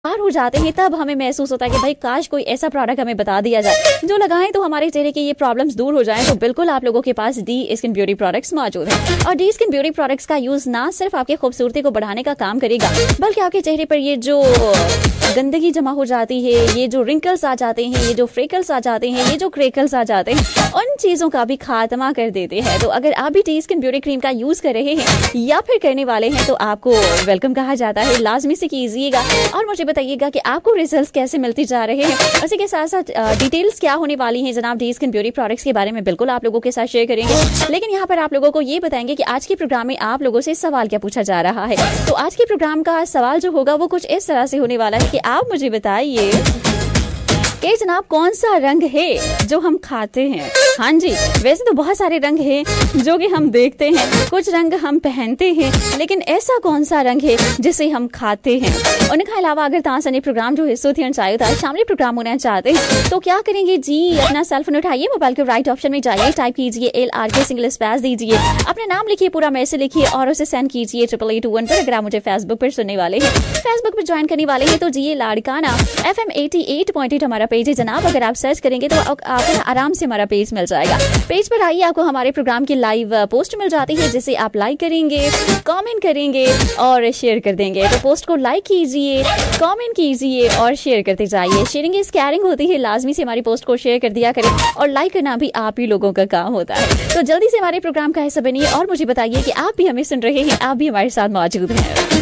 पार हो जाते हैं तब हमें महसूस होता है कि भाई काश कोई ऐसा प्रोडक्ट हमें बता दिया जाए जो लगाएं तो हमारे चेहरे के ये प्रॉब्लम्स दूर हो जाएं। तो बिल्कुल आप लोगों के पास डी स्किन ब्यूटी प्रोडक्ट्स मौजूद हैं और डी स्किन ब्यूटी प्रोडक्ट्स का यूज ना सिर्फ आपकी खूबसूरती को बढ़ाने का काम करेगा बल्कि आपके चेहरे पर ये जो गंदगी जमा हो जाती है, ये जो रिंकल्स आ जाते हैं, ये जो फ्रेकल्स आ जाते हैं, ये जो क्रेकल्स आ जाते हैं, उन चीजों का भी खात्मा कर देते हैं। तो अगर आप भी डी स्किन ब्यूटी क्रीम का यूज कर रहे हैं या फिर करने वाले हैं तो आपको वेलकम कहा जाता है। लाजमी से कीजिएगा और मुझे बताइएगा कि आपको रिजल्ट्स कैसे मिलते जा रहे हैं। उसी के साथ साथ डिटेल्स क्या होने वाली हैं जनाब डी स्किन ब्यूटी प्रोडक्ट्स के बारे में बिल्कुल आप लोगों के साथ शेयर करेंगे। लेकिन यहाँ पर आप लोगों को ये बताएंगे कि आज के प्रोग्राम में आप लोगों से सवाल क्या पूछा जा रहा है। तो आज के प्रोग्राम का सवाल जो होगा वो कुछ इस तरह से होने वाला है कि आप मुझे बताइए कि जनाब कौन सा रंग है जो हम खाते हैं। हाँ जी, वैसे तो बहुत सारे रंग हैं जो कि हम देखते हैं, कुछ रंग हम पहनते हैं, लेकिन ऐसा कौन सा रंग है जिसे हम खाते हैं। उनके अलावा अगर तासने प्रोग्राम जो हिस्सों थी चाहिए था शामिल प्रोग्राम होना चाहते हैं तो क्या करेंगे जी, अपना सेल फोन उठाइए, मोबाइल के राइट ऑप्शन में जाइए, टाइप कीजिए LRK सिंगल स्पेस दीजिए, अपना नाम लिखिए, पूरा मैसेज लिखिए और उसे सेंड कीजिए 8821 पर। अगर आप मुझे फेसबुक पर सुनने वाले हैं, फेसबुक पर ज्वाइन करने वाले हैं तो जी लाड़काना FM 88.8 हमारा पेज है जनाब। अगर आप सर्च करेंगे तो आपको आराम से हमारा पेज मिल जाएगा। पेज पर आइए, आपको हमारे प्रोग्राम की लाइव पोस्ट मिल जाती है जिसे आप लाइक करेंगे, कमेंट करेंगे और शेयर कर देंगे। तो पोस्ट को लाइक कीजिए, कमेंट कीजिए और शेयर करते जाइए। शेयरिंग इज कैरिंग होती है, लाजमी से हमारी पोस्ट को शेयर कर दिया करें और लाइक करना भी आप ही लोगों का काम होता है। तो जल्दी से हमारे प्रोग्राम का हिस्सा बनिए और मुझे बताइए कि आप भी हमें सुन रहे हैं, आप भी हमारे साथ मौजूद हैं।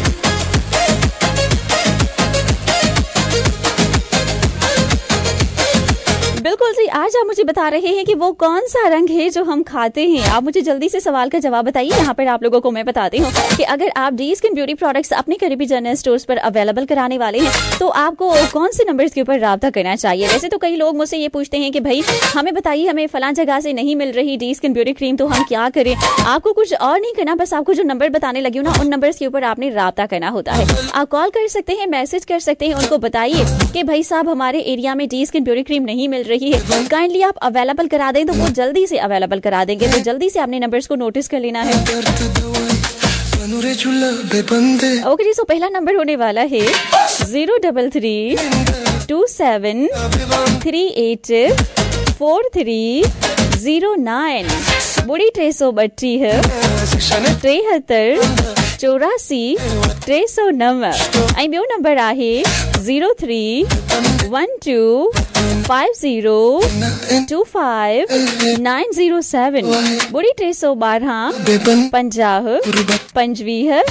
बिल्कुल जी, आज आप मुझे बता रहे हैं कि वो कौन सा रंग है जो हम खाते हैं। आप मुझे जल्दी से सवाल का जवाब बताइए। यहाँ पर आप लोगों को मैं बताती हूँ कि अगर आप डी स्किन ब्यूटी प्रोडक्ट्स अपने करीबी जनरल स्टोर्स पर अवेलेबल कराने वाले हैं तो आपको कौन से नंबर्स के ऊपर राब्ता करना चाहिए। वैसे तो कई लोग मुझसे ये पूछते हैं कि भाई हमें बताइए, हमें फलां जगह से नहीं मिल रही डी स्किन ब्यूटी क्रीम तो हम क्या करें। आपको कुछ और नहीं करना, बस आपको जो नंबर बताने लगी हूँ ना उन नंबर्स के ऊपर आपने राब्ता करना होता है। आप कॉल कर सकते हैं, मैसेज कर सकते हैं, उनको बताइए कि भाई साहब हमारे एरिया में डी स्किन ब्यूटी क्रीम नहीं मिल रही है, काइंडली आप अवेलेबल करा दें। तो वो जल्दी से अवेलेबल करा देंगे। तो जल्दी से आपने नंबर्स को नोटिस कर लेना है। ओके जी, सो पहला नंबर होने वाला है 03327384309। बुढ़ी 332 है 73 84 309। ऐं ॿियो नंबर आहे 0312502597। बुढ़ी 312 50 25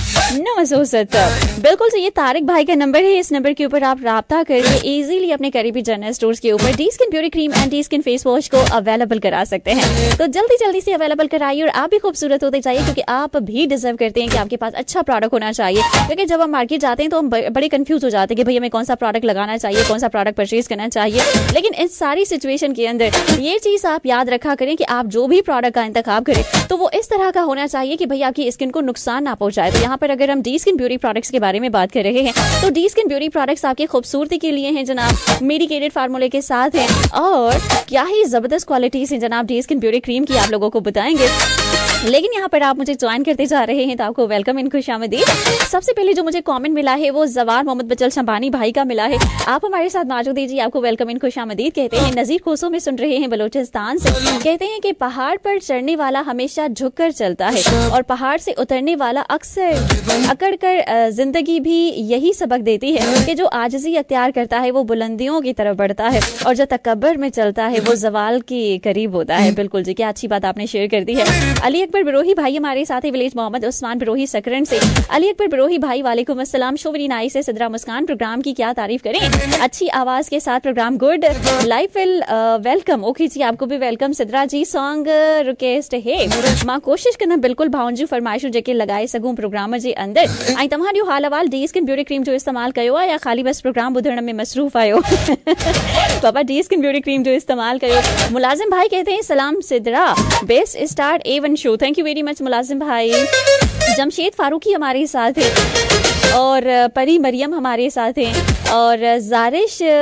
970। बिल्कुल से ये तारिक भाई का नंबर है। इस नंबर के ऊपर आप राब्ता करके इजीली अपने करीबी जनरल स्टोर्स के ऊपर D skin beauty cream and D skin face wash को अवेलेबल करा सकते हैं। तो जल्दी जल्दी से अवेलेबल कराइए और आप भी खूबसूरत होते जाइए, क्योंकि आप भी डिजर्व करते हैं कि आपके पास अच्छा प्रोडक्ट होना चाहिए। क्योंकि जब हम मार्केट जाते हैं तो हम बड़े कंफ्यूज हो जाते हैं कि भाई हमें कौन सा प्रोडक्ट लगाना चाहिए, कौन सा प्रोडक्ट परचेज करना चाहिए। लेकिन इस सारी सिचुएशन के अंदर ये चीज आप याद रखा करें कि आप जो भी प्रोडक्ट का इंतखाब करें तो वो इस तरह का होना चाहिए कि भाई आपकी स्किन को नुकसान ना पहुंचाए। तो यहाँ पर अगर हम डी स्किन ब्यूटी प्रोडक्ट्स के बारे में बात कर रहे हैं तो डी स्किन ब्यूटी प्रोडक्ट्स आपकी खूबसूरती के लिए हैं जनाब, मेडिकेटेड फार्मूले के साथ हैं और क्या ही जबरदस्त क्वालिटीज हैं जनाब डी स्किन ब्यूटी क्रीम की, आप लोगों को बताएंगे। लेकिन यहाँ पर आप मुझे ज्वाइन करते जा रहे हैं तो आपको वेलकम इन खुशामदीद। सबसे पहले जो मुझे कमेंट मिला है वो जवार मोहम्मद बचल शंबानी भाई का मिला है। आप हमारे साथ मौजूद दीजिए, आपको वेलकम इन खुशामदीद कहते हैं। नजीर खोसो में सुन रहे हैं बलोचिस्तान से, कहते हैं कि पहाड़ पर चढ़ने वाला हमेशा झुककर चलता है और पहाड़ से उतरने वाला अक्सर अकड़ कर जिंदगी भी यही सबक देती है कि जो आजिज़ी अख्तियार करता है वो बुलंदियों की तरफ बढ़ता है और जो तकब्बर में चलता है वो जवाल के करीब होता है। बिल्कुल जी, क्या अच्छी बात आपने शेयर कर दी है। अली अकबर बिरोही भाई हमारे साथ ही, विलेज मोहम्मद उस्मान बिरोही सकरन से। अली अकबर बिरोही भाई वालेकुम अस्सलाम। शो वेरी नाइस है। सिद्रा मुस्कान, प्रोग्राम की क्या तारीफ करें, अच्छी आवाज के साथ programme good, life will welcome. Okay जी, आपको भी वेलकम सिद्रा जी। सॉन्ग रिक्वेस्ट है मां कोशिश करना बिल्कुल भाउंजी फरमाइश जेके लगाए सगूं प्रोग्राम जे अंदर। आई तमारो हाल अहवाल डी स्किन ब्यूटी क्रीम जो इस्तेमाल कयो या खाली बस प्रोग्राम बुधण में मसरूफ आयो। बाबा डी स्किन ब्यूटी क्रीम जो इस्तेमाल कयो। मुलाजिम भाई कहते हैं सलाम Sidra, best start A1 show. Thank you very much मुलाजिम भाई। जमशेद फारूकी हमारे साथ है और परी मरियम हमारे साथ हैं और जारिश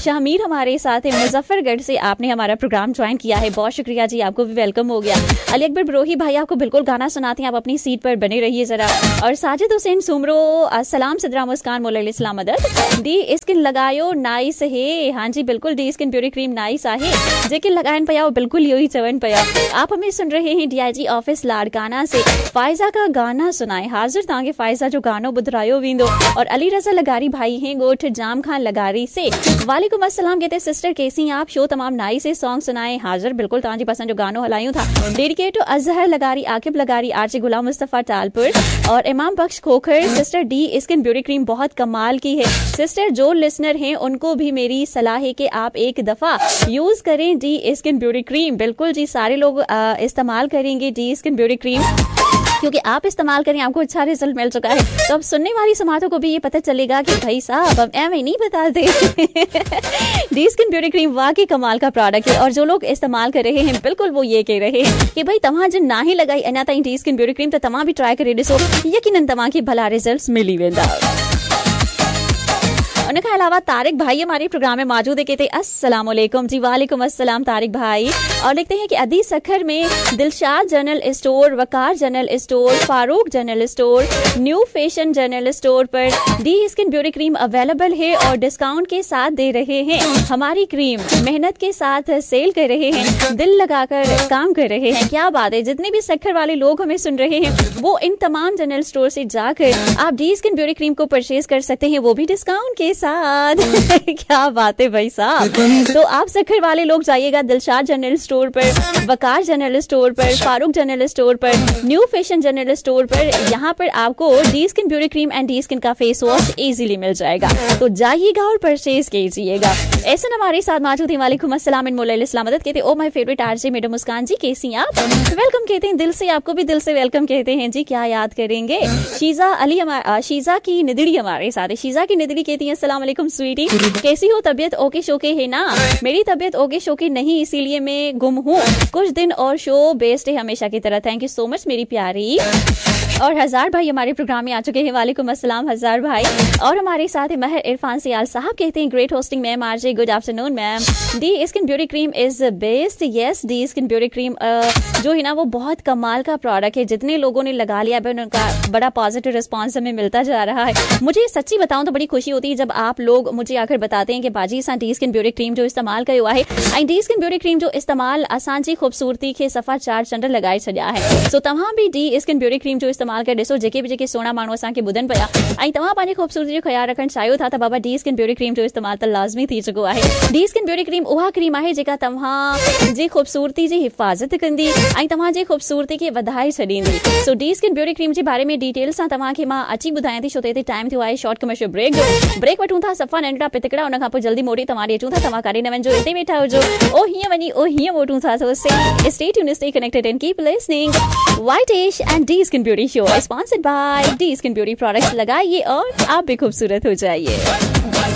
शाहमीर हमारे साथ है मुजफ्फरगढ़ से, आपने हमारा प्रोग्राम ज्वाइन किया है, बहुत शुक्रिया जी, आपको भी वेलकम हो गया। अली अकबर बरोही भाई आपको बिल्कुल गाना सुनाते हैं, आप अपनी सीट पर बने रहिए जरा। और साजिद हुसैन सुमरो अस्सलाम सदरा मुस्कान मोला इस्लाम मदद दी स्किन लगायो नाइस है। हाँ जी बिल्कुल, दी स्किन ब्यूटी क्रीम नाइस आहे जेके लगाइन पया बिल्कुल यही चवन पया। आप हमें सुन रहे हैं DIG ऑफिस लाड़काना से। फायजा का गाना सुनाए, हाजिर तांगे फायजा जो गानो बुधरायो वींदो। और अली रजा लगारी भाई हैं गोठ जाम खान लगारी से, वालेकुम अस्सलाम, कहते सिस्टर कैसी आप, शो तमाम नाइस से सॉन्ग सुनाए, हाजिर बिल्कुल तांजी पसंद जो गानो हलायूं था। Dedicate to Azhar लगारी, Aqib लगारी, RJ Ghulam Mustafa Talpur और इमाम बख्श Khokhar. Sister D skin beauty cream बहुत कमाल की है। सिस्टर जो लिसनर हैं उनको भी मेरी सलाह है कि आप एक दफा यूज करें डी स्किन ब्यूटी क्रीम। बिल्कुल जी, सारे लोग इस्तेमाल करेंगे डी स्किन ब्यूटी क्रीम, क्योंकि आप इस्तेमाल करें आपको अच्छा रिजल्ट मिल चुका है। तो अब सुनने वाली समातों को भी ये पता चलेगा कि भाई साहब हम एवं नहीं बताते। डी स्किन ब्यूटी क्रीम वाकई कमाल का प्रोडक्ट है, और जो लोग इस्तेमाल कर रहे हैं बिल्कुल वो ये कह रहे हैं कि भाई तव्हां जिन ना ही लगाई अना ताईं डी स्किन ब्यूटी क्रीम, तो तव्हां भी ट्राई करे ॾिसो, यकीनन तव्हां खे भला रिजल्ट मिली वेंदा। उनके अलावा तारिक भाई हमारे प्रोग्राम में मौजूद है, कहते अस्सलाम वालेकुम जी। वालेकुम अस्सलाम तारिक भाई। और लिखते हैं कि अदी सखर में दिलशाद जनरल स्टोर, वकार general store, Farooq general store, new fashion general store पर D skin beauty cream available है और डिस्काउंट के साथ दे रहे हैं। हमारी क्रीम मेहनत के साथ सेल कर रहे हैं, दिल लगाकर काम कर रहे हैं। क्या बात है, जितने भी सखर वाले लोग हमें सुन रहे हैं वो इन तमाम जनरल स्टोर से जाकर आप डी स्किन ब्यूटी क्रीम को परचेज कर सकते हैं, वो भी डिस्काउंट के साथ। क्या बात है भाई साहब। तो आप सखर वाले लोग जाइएगा दिलशाद जनरल स्टोर पर, वकार जनरल स्टोर पर, फारूक जनरल स्टोर पर, न्यू फैशन जनरल स्टोर पर। यहाँ पर आपको D skin beauty cream and D skin का फेस वॉश इजीली मिल जाएगा, तो जाइएगा और परचेज कीजिएगा। ऐसा हमारे साथ मौजूद है, वालेकुम अस्सलाम इन मोला इस्लाम मदद, कहते oh my favourite RJ madam मुस्कान जी, कैसी आप, वेलकम कहते हैं दिल से, आपको भी दिल से वेलकम कहते हैं जी। क्या याद करेंगे, शीजा की निदड़ी हमारे साथ है। शीजा की निदड़ी कहती है अस्सलाम वालेकुम स्वीटी, कैसी हो, तबीयत ओके शोके है ना। मेरी तबीयत ओके शोके नहीं, इसीलिए मैं गुम हूँ कुछ दिन, और शो बेस्ट है हमेशा की तरह। थैंक यू सो मच मेरी प्यारी। और हजार भाई हमारे प्रोग्राम में आ चुके हैं, वालेकुम अस्सलाम हजार भाई। और हमारे साथ है महर इरफान सियाल साहब, कहते हैं great hosting ma'am, RJ good afternoon ma'am. D skin beauty cream is best, yes D skin beauty cream जो है ना वो बहुत कमाल का प्रोडक्ट है। जितने लोगों ने लगा लिया है उनका बड़ा पॉजिटिव रिस्पॉन्स हमें मिलता जा रहा है। मुझे सच्ची बताऊं तो बड़ी खुशी होती है जब आप लोग मुझे आकर बताते हैं कि बाजी असां डी स्किन ब्यूटी क्रीम जो इस्तेमाल कयो आहे, ऐं डी स्किन ब्यूटी क्रीम जो इस्तेमाल असांजी खूबसूरती खे सफ़ा चार चंड लगाए छॾिया है। सो तव्हां भी डी स्किन ब्यूटी क्रीम जो इस्तेमाल करे ॾिसो, जेके भी सोना माण्हू असांखे ॿुधनि पिया ऐं तव्हां पंहिंजी खूबसूरती जो ख्याल रखणु चाहियो था, त बाबा डी स्किन ब्यूटी क्रीम जो इस्तेमाल त लाज़मी थी चुको आहे। डी स्किन ब्यूटी क्रीम उहा क्रीम आहे जेका तव्हां जी खूबसूरती जी हिफ़ाज़त कंदी ऐं तव्हांजी खूबसूरती खे वधाए छॾींदी। सो डी स्किन ब्यूटी क्रीम जे बारे में डिटेल सां तव्हांखे मां अची ॿुधायां थी, छो त हिते टाइम थियो आहे शॉर्ट कमर्शियल ब्रेक जो। ब्रेक वठूं था, सफ़ा नंढड़ा पितकड़ा, उन खां पोइ जल्दी मोटी तव्हां ॾे अचूं था। तव्हां काॾे न वञिजो, हिते वेठा हुजो, ओ हीअं वञी ओ हीअं मोटूं था। So stay tuned, stay connected and keep listening. White ash and D skin beauty show sponsored by D skin beauty products. लगाइए और आप भी खूबसूरत हो जाइए।